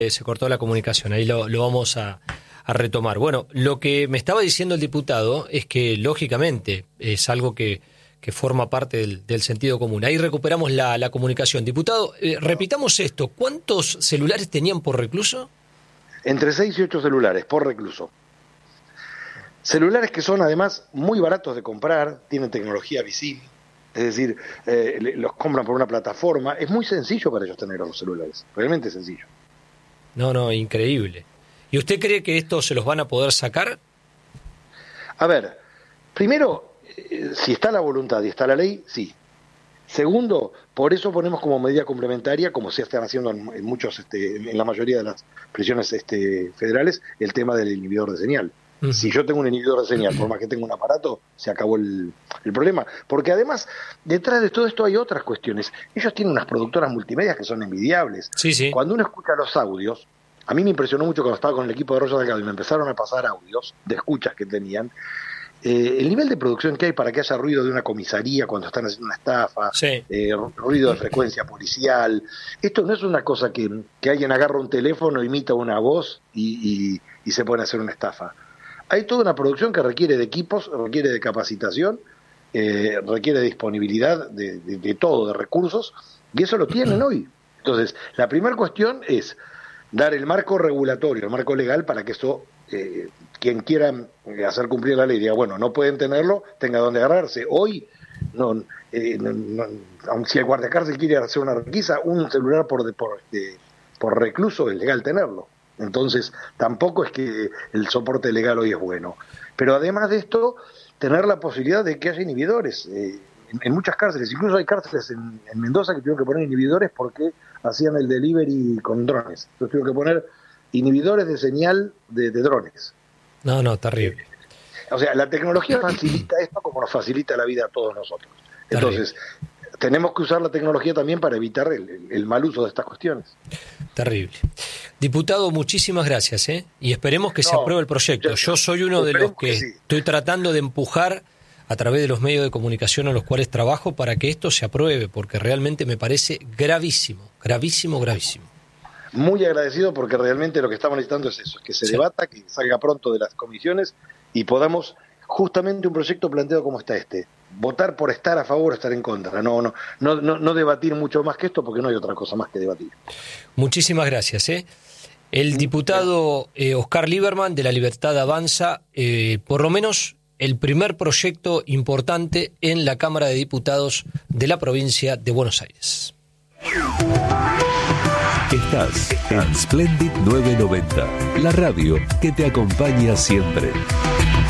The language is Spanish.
Se cortó la comunicación, ahí lo vamos a retomar. Bueno, lo que me estaba diciendo el diputado es que, lógicamente, es algo que forma parte del sentido común. Ahí recuperamos la comunicación. Diputado, repitamos esto. ¿Cuántos celulares tenían por recluso? Entre 6 y 8 celulares por recluso. Celulares que son, además, muy baratos de comprar, tienen tecnología visible. Es decir, los compran por una plataforma. Es muy sencillo para ellos tener los celulares. Realmente sencillo. No, increíble. ¿Y usted cree que esto se los van a poder sacar? A ver, primero, si está la voluntad y está la ley, sí. Segundo, por eso ponemos como medida complementaria, como se están haciendo en muchos, en la mayoría de las prisiones federales, el tema del inhibidor de señal. Uh-huh. Si yo tengo un inhibidor de señal, por más que tenga un aparato, se acabó el problema. Porque además, detrás de todo esto hay otras cuestiones. Ellos tienen unas productoras multimedia que son envidiables. Sí. Cuando uno escucha los audios, a mí me impresionó mucho cuando estaba con el equipo de Roger Delgado y me empezaron a pasar audios de escuchas que tenían. El nivel de producción que hay para que haya ruido de una comisaría cuando están haciendo una estafa, sí. Ruido de frecuencia policial. Esto no es una cosa que alguien agarra un teléfono, imita una voz y se pone a hacer una estafa. Hay toda una producción que requiere de equipos, requiere de capacitación, requiere de disponibilidad de todo, de recursos, y eso lo tienen hoy. Entonces, la primera cuestión es dar el marco regulatorio, el marco legal para que esto, quien quiera hacer cumplir la ley, diga, bueno, no pueden tenerlo, tenga donde agarrarse. Hoy, aun si el guardiacárcel quiere hacer una requisa, un celular por recluso es legal tenerlo. Entonces, tampoco es que el soporte legal hoy es bueno. Pero además de esto, tener la posibilidad de que haya inhibidores. En muchas cárceles, incluso hay cárceles en Mendoza que tuvieron que poner inhibidores porque hacían el delivery con drones. Entonces tuvieron que poner inhibidores de señal de drones. No, terrible. O sea, la tecnología facilita esto como nos facilita la vida a todos nosotros. Entonces, tenemos que usar la tecnología también para evitar el mal uso de estas cuestiones. Terrible. Diputado, muchísimas gracias, y esperemos que se apruebe el proyecto. Yo soy uno de los que estoy tratando de empujar a través de los medios de comunicación a los cuales trabajo para que esto se apruebe, porque realmente me parece gravísimo. Muy agradecido, porque realmente lo que estamos necesitando es eso, que se debata, que salga pronto de las comisiones y podamos, justamente un proyecto planteado como está votar por estar a favor o estar en contra, no debatir mucho más que esto, porque no hay otra cosa más que debatir. Muchísimas gracias. El diputado Oscar Lieberman, de La Libertad Avanza, por lo menos el primer proyecto importante en la Cámara de Diputados de la provincia de Buenos Aires. Estás en Splendid 990, la radio que te acompaña siempre.